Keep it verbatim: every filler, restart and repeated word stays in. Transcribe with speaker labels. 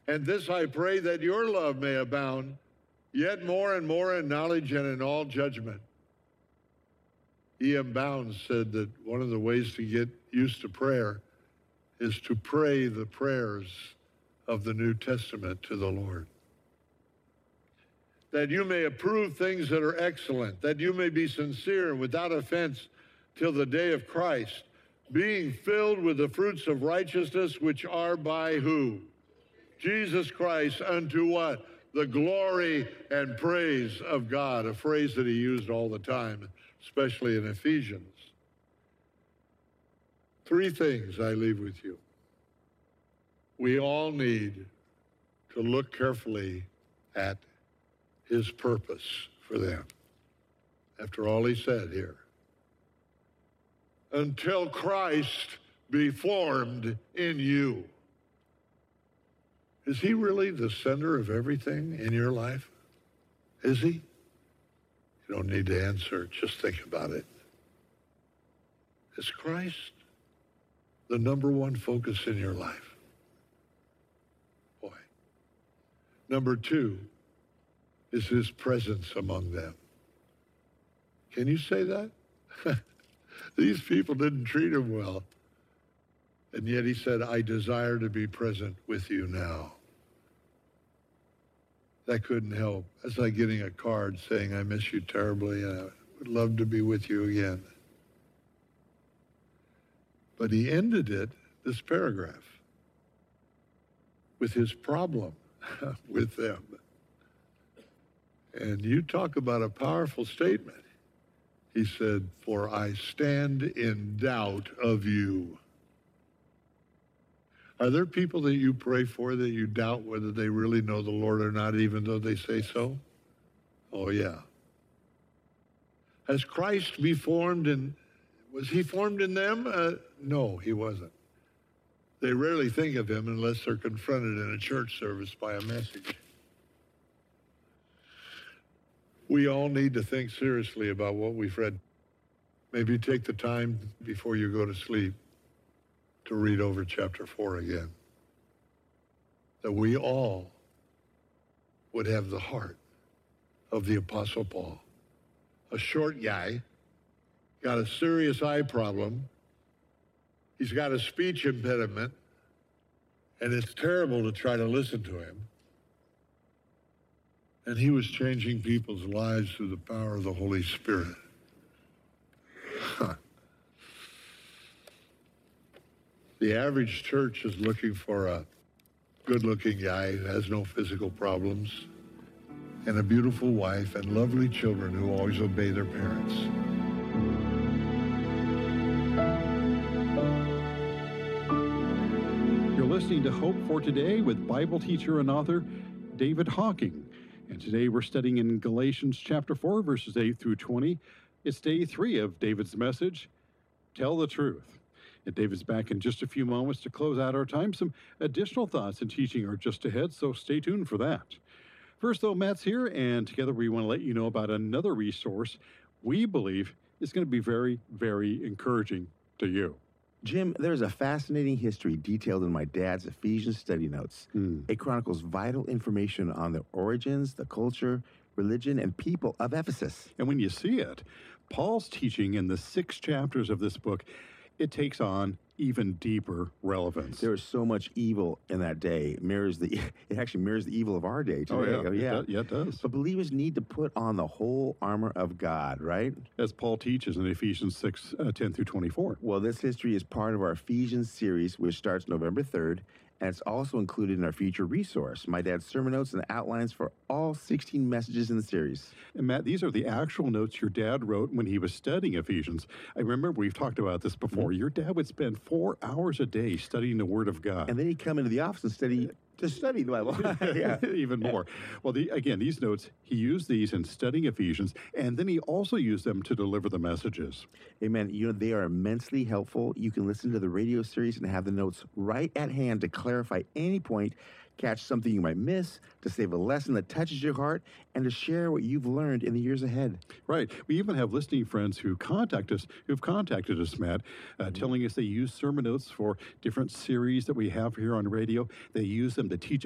Speaker 1: And this I pray, that your love may abound yet more and more in knowledge and in all judgment. E M Bounds said that one of the ways to get used to prayer is to pray the prayers of the New Testament to the Lord. That you may approve things that are excellent, that you may be sincere and without offense till the day of Christ, being filled with the fruits of righteousness, which are by who? Jesus Christ, unto what? The glory and praise of God, a phrase that he used all the time, especially in Ephesians. Three things I leave with you. We all need to look carefully at his purpose for them. After all he said here. Until Christ be formed in you. Is he really the center of everything in your life? Is he? You don't need to answer. Just think about it. Is Christ the number one focus in your life? Boy. Number two is his presence among them. Can you say that? These people didn't treat him well. And yet he said, I desire to be present with you now. That couldn't help. That's like getting a card saying, I miss you terribly, and I would love to be with you again. But he ended it, this paragraph, with his problem with them. And you talk about a powerful statement. He said, for I stand in doubt of you. Are there people that you pray for that you doubt whether they really know the Lord or not, even though they say so? Oh, yeah. Has Christ be formed in, was he formed in them? Uh, no, he wasn't. They rarely think of him unless they're confronted in a church service by a message. We all need to think seriously about what we've read. Maybe take the time before you go to sleep to read over chapter four again. That we all would have the heart of the Apostle Paul. A short guy, got a serious eye problem. He's got a speech impediment, and it's terrible to try to listen to him. And he was changing people's lives through the power of the Holy Spirit. Huh. The average church is looking for a good-looking guy who has no physical problems, and a beautiful wife and lovely children who always obey their parents.
Speaker 2: You're listening to Hope for Today with Bible teacher and author David Hocking. And today we're studying in Galatians chapter four, verses eight through twenty. It's day three of David's message, Tell the Truth. And David's back in just a few moments to close out our time. Some additional thoughts and teaching are just ahead, so stay tuned for that. First, though, Matt's here, and together we want to let you know about another resource we believe is going to be very, very encouraging to you.
Speaker 3: Jim, there's a fascinating history detailed in my dad's Ephesians study notes.
Speaker 2: Mm.
Speaker 3: It chronicles vital information on the origins, the culture, religion, and people of Ephesus.
Speaker 2: And when you see it, Paul's teaching in the six chapters of this book, it takes on even deeper relevance.
Speaker 3: There is so much evil in that day. It mirrors the, it actually mirrors the evil of our day today.
Speaker 2: Oh, yeah.
Speaker 3: Oh, yeah.
Speaker 2: It do, yeah, it does.
Speaker 3: But believers need to put on the whole armor of God, right?
Speaker 2: As Paul teaches in Ephesians six, uh, ten through twenty-four.
Speaker 3: Well, this history is part of our Ephesians series, which starts November third, and it's also included in our future resource, my dad's sermon notes and outlines for all sixteen messages in the series.
Speaker 2: And Matt, these are the actual notes your dad wrote when he was studying Ephesians. I remember we've talked about this before. Mm-hmm. Your dad would spend four hours a day studying the Word of God.
Speaker 3: And then he'd come into the office and study to study the Bible. Yeah.
Speaker 2: Even more. Well, the, again, these notes, he used these in studying Ephesians, and then he also used them to deliver the messages.
Speaker 3: Amen. You know, they are immensely helpful. You can listen to the radio series and have the notes right at hand to clarify any point, catch something you might miss, to save a lesson that touches your heart, and to share what you've learned in the years ahead.
Speaker 2: Right. We even have listening friends who contact us, who've contacted us, Matt, uh, mm-hmm. telling us they use sermon notes for different series that we have here on radio. They use them to teach